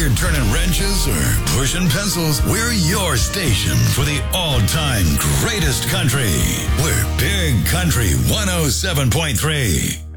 you're turning wrenches or pushing pencils, we're your station for the all-time greatest country. We're Big Country 107.3.